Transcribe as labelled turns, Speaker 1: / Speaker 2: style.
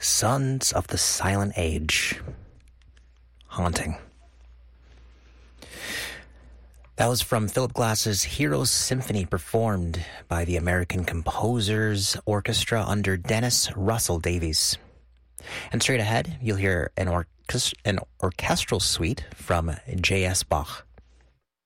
Speaker 1: Sons of the Silent Age. Haunting. That was from Philip Glass's Heroes Symphony, performed by the American Composers Orchestra under Dennis Russell Davies. And straight ahead, you'll hear an orchestral suite from J.S. Bach.